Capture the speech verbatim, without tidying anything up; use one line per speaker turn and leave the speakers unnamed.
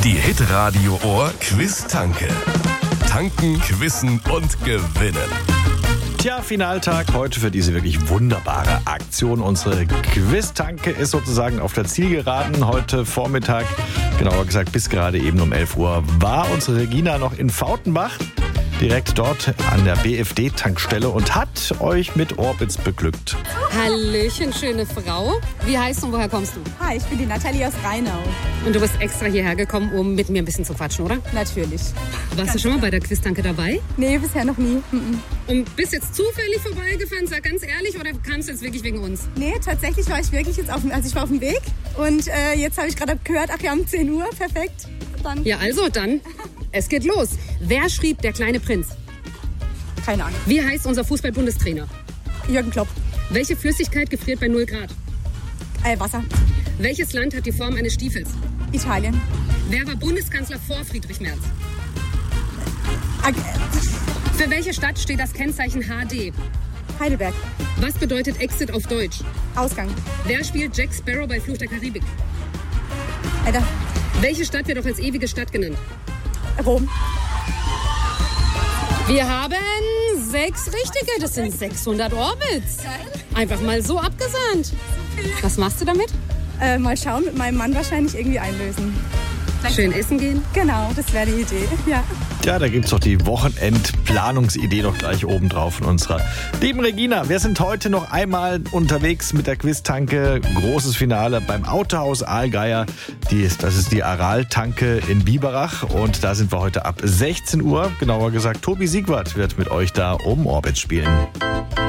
Die Hitradio Ohr Quiz-Tanke. Tanken, quissen und gewinnen.
Tja, Finaltag heute für diese wirklich wunderbare Aktion. Unsere Quiz-Tanke ist sozusagen auf der Zielgeraden. Heute Vormittag, genauer gesagt bis gerade eben um elf Uhr, war unsere Regina noch in Fautenbach. Direkt dort an der B F D-Tankstelle und hat euch mit Orbits beglückt.
Hallöchen, schöne Frau. Wie heißt du und woher kommst du?
Hi, ich bin die Nathalie aus Rheinau.
Und du bist extra hierher gekommen, um mit mir ein bisschen zu quatschen, oder?
Natürlich.
Warst
Ganz
du schon mal
klar.
bei der Quiz-Tanke dabei?
Nee, bisher noch nie. Mhm.
Und bist jetzt zufällig vorbeigefahren, sag ganz ehrlich, oder kamst du jetzt wirklich wegen uns?
Nee, tatsächlich war ich wirklich jetzt auf dem, also ich war auf dem Weg und äh, jetzt habe ich gerade gehört, ach ja, um zehn Uhr, perfekt. Dann,
Ja, also dann, es geht los. Wer schrieb Der kleine Prinz?
keine Ahnung.
Wie heißt unser Fußball-Bundestrainer?
Jürgen Klopp.
Welche Flüssigkeit gefriert bei null Grad?
Äh, Wasser.
Welches Land hat die Form eines Stiefels?
Italien.
Wer war Bundeskanzler vor Friedrich Merz?
Ag
Für welche Stadt steht das Kennzeichen H D?
Heidelberg.
Was bedeutet Exit auf Deutsch?
Ausgang.
Wer spielt Jack Sparrow bei Fluch der Karibik?
Alter.
Welche Stadt wird auch als ewige Stadt genannt?
Rom.
Wir haben sechs Richtige, das sind sechshundert Orbits. Einfach mal so abgesahnt. Was machst du damit?
Äh, mal schauen, mit meinem Mann wahrscheinlich irgendwie einlösen.
Schön essen gehen.
Genau, das wäre die Idee. Ja.
Ja, da gibt's doch die Wochenendplanungsidee noch gleich oben drauf von unserer lieben Regina. Wir sind heute noch einmal unterwegs mit der Quiz-Tanke. Großes Finale beim Autohaus Aalgeier. Die ist, das ist die Aral-Tanke in Biberach. Und da sind wir heute ab sechzehn Uhr. Genauer gesagt, Tobi Siegwart wird mit euch da um Orbit spielen.